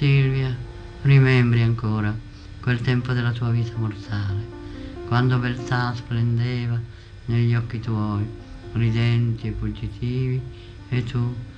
Silvia, rimembri ancora quel tempo della tua vita mortale, quando beltà splendeva negli occhi tuoi, ridenti e fuggitivi, e tu